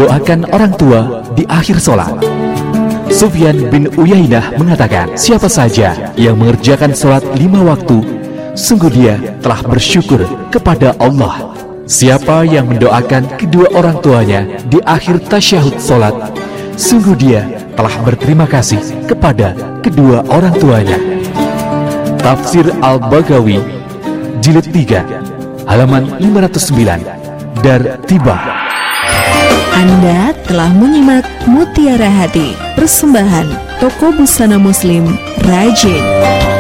mendoakan orang tua di akhir sholat. Sufyan bin Uyainah mengatakan, siapa saja yang mengerjakan sholat 5 waktu, sungguh dia telah bersyukur kepada Allah. Siapa yang mendoakan kedua orang tuanya di akhir tasyahud sholat, sungguh dia telah berterima kasih kepada kedua orang tuanya. Tafsir Al-Baghawi, Jilid 3, halaman 509, Dartibah. Anda telah menyimak Mutiara Hati, persembahan Toko Busana Muslim Rajin.